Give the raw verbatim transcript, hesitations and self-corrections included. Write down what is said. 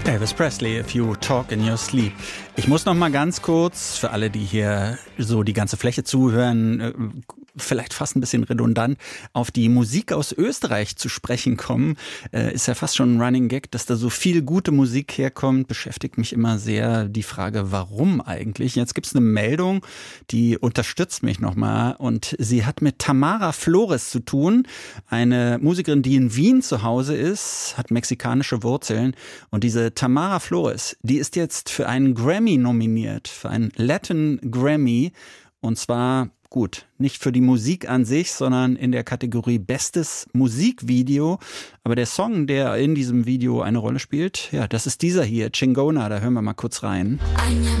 Elvis Presley, If You Talk in Your Sleep. Ich muss noch mal ganz kurz, für alle, die hier so die ganze Fläche zuhören, vielleicht fast ein bisschen redundant, auf die Musik aus Österreich zu sprechen kommen. Äh, ist ja fast schon ein Running Gag, dass da so viel gute Musik herkommt. Beschäftigt mich immer sehr die Frage, warum eigentlich? Jetzt gibt's eine Meldung, die unterstützt mich nochmal und sie hat mit Tamara Flores zu tun. Eine Musikerin, die in Wien zu Hause ist, hat mexikanische Wurzeln und diese Tamara Flores, die ist jetzt für einen Grammy nominiert, für einen Latin Grammy und zwar gut, nicht für die Musik an sich, sondern in der Kategorie Bestes Musikvideo. Aber der Song, der in diesem Video eine Rolle spielt, ja, das ist dieser hier, Chingona, da hören wir mal kurz rein. Aña